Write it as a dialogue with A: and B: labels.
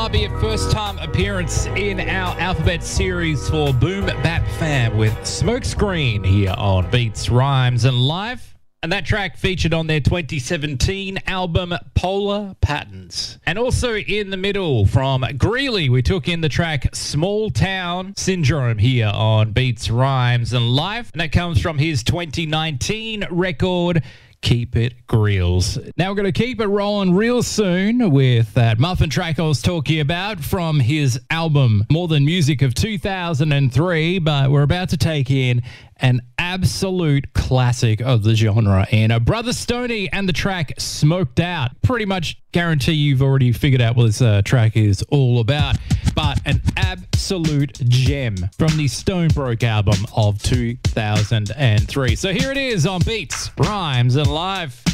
A: be a first-time appearance in our Alphabet series for Boom Bap Fam with Smokescreen here on Beats, Rhymes and Live. And that track featured on their 2017 album Polar Patterns. And also in the middle from Greeley, we took in the track Small Town Syndrome here on Beats, Rhymes and Live. And that comes from his 2019 record Keep It Grills. Now we're going to keep it rolling real soon with that muffin track I was talking about from his album More Than Music of 2003, but we're about to take in an absolute classic of the genre and Brother Stoney and the track Smoked Out. Pretty much guarantee you've already figured out what this track is all about, but an absolute gem from the Stonebroke album of 2003. So here it is on Beats, Rhymes and Live.